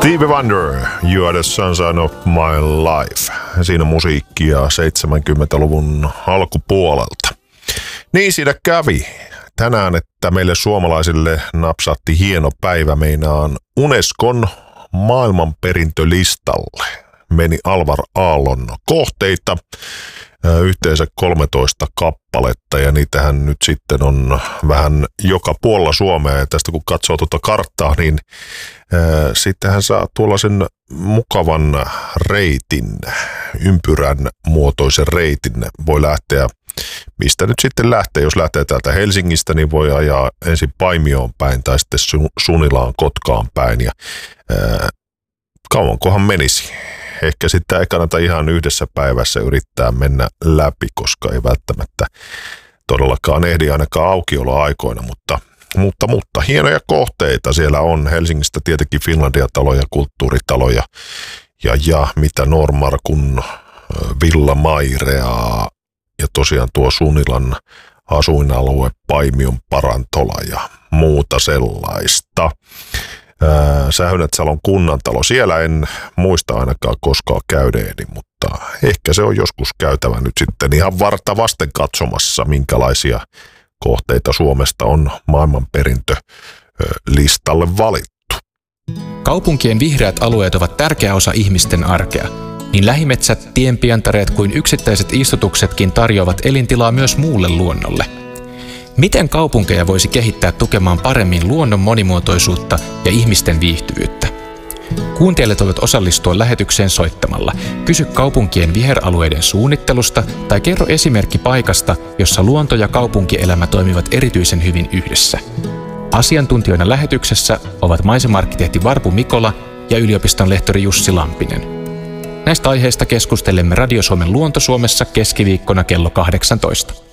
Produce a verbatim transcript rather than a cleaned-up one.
Stevie Wonder, You Are the Sunshine of My Life. Siinä musiikkia seitsemänkymmentäluvun alkupuolelta. Niin siinä kävi tänään, että meille suomalaisille napsahti hieno päivä. Meinaan Unescon maailmanperintölistalle meni Alvar Aallon kohteita, yhteensä kolmetoista kappaletta, ja niitähän nyt sitten on vähän joka puolella Suomea. Ja tästä kun katsoo tuota karttaa, niin äh, sittenhän saa tuollaisen mukavan reitin, ympyrän muotoisen reitin. Voi lähteä, mistä nyt sitten lähtee. Jos lähtee täältä Helsingistä, niin voi ajaa ensin Paimioon päin tai sitten Sunilaan Kotkaan päin. Ja äh, kauankohan menisi? Ehkä sitten ei kannata ihan yhdessä päivässä yrittää mennä läpi, koska ei välttämättä todellakaan ehdi ainakaan aukioloaikoina, mutta, mutta, mutta hienoja kohteita siellä on. Helsingistä tietenkin Finlandia-taloja, kulttuuritaloja ja, ja mitä Normarkun Villa Maireaa ja tosiaan tuo Sunilan asuinalue, Paimion Parantola ja muuta sellaista. Sähynät-Salon kunnantalo. Siellä en muista ainakaan koskaan käyneeni, mutta ehkä se on joskus käytävä nyt sitten ihan varta vasten katsomassa, minkälaisia kohteita Suomesta on maailmanperintölistalle valittu. Kaupunkien vihreät alueet ovat tärkeä osa ihmisten arkea. Niin lähimetsät, tienpientareet kuin yksittäiset istutuksetkin tarjoavat elintilaa myös muulle luonnolle. Miten kaupunkeja voisi kehittää tukemaan paremmin luonnon monimuotoisuutta ja ihmisten viihtyvyyttä? Kuuntelijat voivat osallistua lähetykseen soittamalla. Kysy kaupunkien viheralueiden suunnittelusta tai kerro esimerkki paikasta, jossa luonto ja kaupunkielämä toimivat erityisen hyvin yhdessä. Asiantuntijoina lähetyksessä ovat maisema-arkkitehti Varpu Mikola ja yliopiston lehtori Jussi Lampinen. Näistä aiheista keskustelemme Radio Suomen Luonto Suomessa keskiviikkona kello kahdeksantoista.